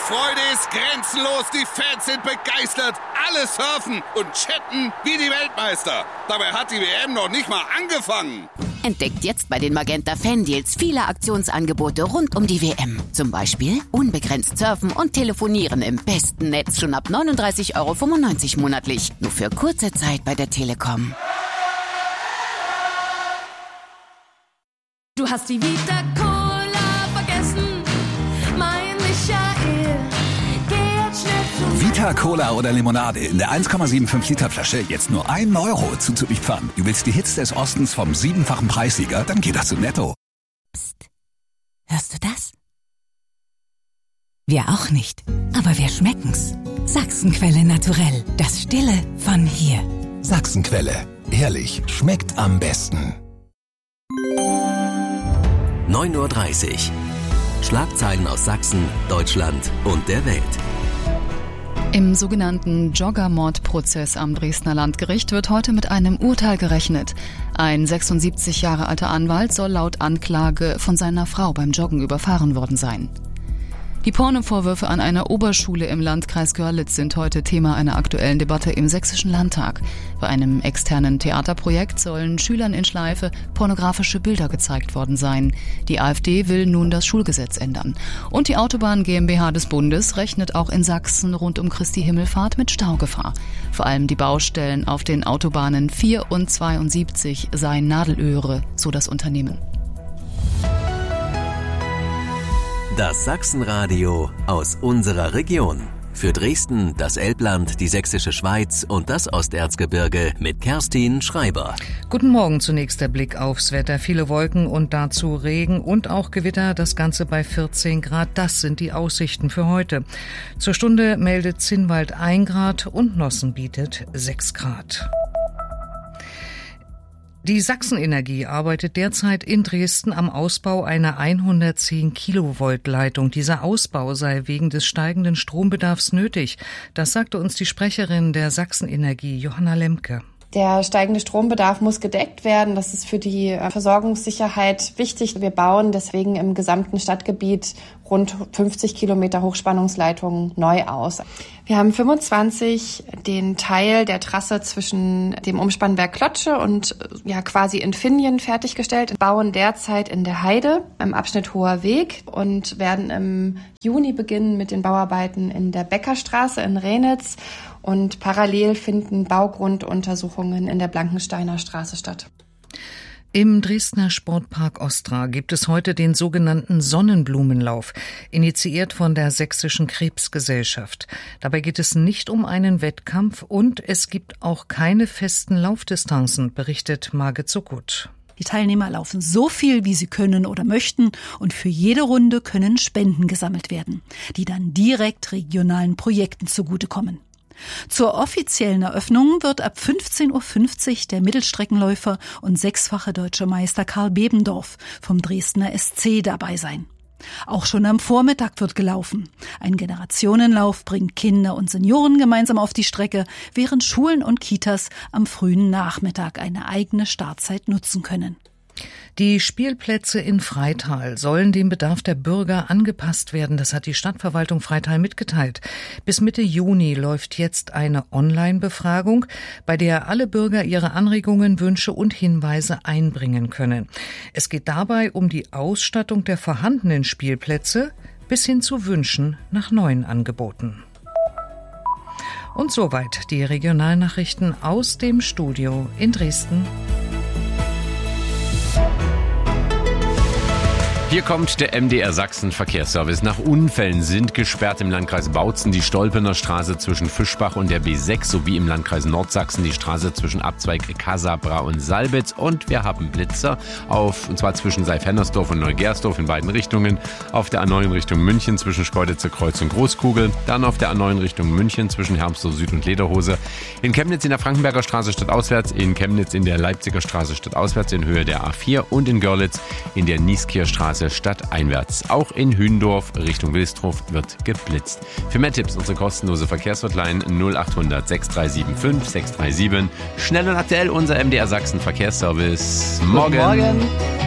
Freude ist grenzenlos, die Fans sind begeistert, alle surfen und chatten wie die Weltmeister. Dabei hat die WM noch nicht mal angefangen. Entdeckt jetzt bei den Magenta Fan-Deals viele Aktionsangebote rund um die WM. Zum Beispiel unbegrenzt surfen und telefonieren im besten Netz schon ab 39,95 € monatlich. Nur für kurze Zeit bei der Telekom. Du hast die Vita Cola vergessen, mein Michael. Geh jetzt schnell zu Vita Cola oder Limonade in der 1,75 Liter Flasche jetzt nur 1 € zu Zürichpfarn. Du willst die Hits des Ostens vom 7-fachen Preissieger? Dann geht das zu Netto. Psst. Hörst du das? Wir auch nicht, aber wir schmecken's. Sachsenquelle naturell, das Stille von hier. Sachsenquelle, ehrlich, schmeckt am besten. 9:30 Uhr. Schlagzeilen aus Sachsen, Deutschland und der Welt. Im sogenannten Jogger-Mordprozess am Dresdner Landgericht wird heute mit einem Urteil gerechnet. Ein 76 Jahre alter Anwalt soll laut Anklage von seiner Frau beim Joggen überfahren worden sein. Die Pornovorwürfe an einer Oberschule im Landkreis Görlitz sind heute Thema einer aktuellen Debatte im Sächsischen Landtag. Bei einem externen Theaterprojekt sollen Schülern in Schleife pornografische Bilder gezeigt worden sein. Die AfD will nun das Schulgesetz ändern. Und die Autobahn GmbH des Bundes rechnet auch in Sachsen rund um Christi Himmelfahrt mit Staugefahr. Vor allem die Baustellen auf den Autobahnen 4 und 72 seien Nadelöhre, so das Unternehmen. Das Sachsenradio aus unserer Region. Für Dresden, das Elbland, die Sächsische Schweiz und das Osterzgebirge mit Kerstin Schreiber. Guten Morgen, zunächst der Blick aufs Wetter. Viele Wolken und dazu Regen und auch Gewitter, das Ganze bei 14 Grad. Das sind die Aussichten für heute. Zur Stunde meldet Zinnwald 1 Grad und Nossen bietet 6 Grad. Die Sachsenenergie arbeitet derzeit in Dresden am Ausbau einer 110 Kilovolt Leitung. Dieser Ausbau sei wegen des steigenden Strombedarfs nötig. Das sagte uns die Sprecherin der Sachsenenergie, Johanna Lemke. Der steigende Strombedarf muss gedeckt werden. Das ist für die Versorgungssicherheit wichtig. Wir bauen deswegen im gesamten Stadtgebiet rund 50 Kilometer Hochspannungsleitungen neu aus. Wir haben 25 den Teil der Trasse zwischen dem Umspannwerk Klotsche und quasi Infinnien fertiggestellt. Wir bauen derzeit in der Heide am Abschnitt Hoher Weg und werden im Juni beginnen mit den Bauarbeiten in der Bäckerstraße in Renitz. Und parallel finden Baugrunduntersuchungen in der Blankensteiner Straße statt. Im Dresdner Sportpark Ostra gibt es heute den sogenannten Sonnenblumenlauf, initiiert von der Sächsischen Krebsgesellschaft. Dabei geht es nicht um einen Wettkampf und es gibt auch keine festen Laufdistanzen, berichtet Margit Zuckut. Die Teilnehmer laufen so viel, wie sie können oder möchten, und für jede Runde können Spenden gesammelt werden, die dann direkt regionalen Projekten zugutekommen. Zur offiziellen Eröffnung wird ab 15:50 Uhr der Mittelstreckenläufer und 6-fache deutscher Meister Karl Bebendorf vom Dresdner SC dabei sein. Auch schon am Vormittag wird gelaufen. Ein Generationenlauf bringt Kinder und Senioren gemeinsam auf die Strecke, während Schulen und Kitas am frühen Nachmittag eine eigene Startzeit nutzen können. Die Spielplätze in Freital sollen dem Bedarf der Bürger angepasst werden. Das hat die Stadtverwaltung Freital mitgeteilt. Bis Mitte Juni läuft jetzt eine Online-Befragung, bei der alle Bürger ihre Anregungen, Wünsche und Hinweise einbringen können. Es geht dabei um die Ausstattung der vorhandenen Spielplätze bis hin zu Wünschen nach neuen Angeboten. Und soweit die Regionalnachrichten aus dem Studio in Dresden. Hier kommt der MDR Sachsen Verkehrsservice. Nach Unfällen sind gesperrt im Landkreis Bautzen die Stolpener Straße zwischen Fischbach und der B6 sowie im Landkreis Nordsachsen die Straße zwischen Abzweig Kassabra und Salbitz. Und wir haben Blitzer und zwar zwischen Seif-Hennersdorf und Neugersdorf in beiden Richtungen. Auf der A9 Richtung München zwischen Schkeuditzer Kreuz und Großkugel. Dann auf der A9 Richtung München zwischen Hermsdorf Süd und Lederhose. In Chemnitz in der Frankenberger Straße stadtauswärts. In Chemnitz in der Leipziger Straße stadtauswärts in Höhe der A4. Und in Görlitz in der Nieskircher Straße stadteinwärts. Auch in Hündorf Richtung Wilstrow wird geblitzt. Für mehr Tipps unsere kostenlose Verkehrshotline 0800 6375 637. Schnell und aktuell unser MDR Sachsen Verkehrsservice. Morgen.